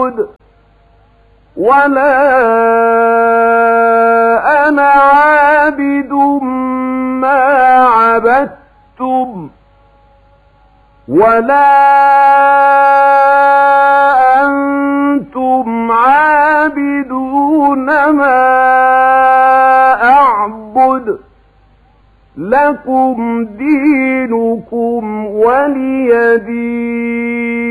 أعبد ولا أنا عابد ما عبدتم ولا أنتم عابدون ما أعبد لكم دينكم ولي دين.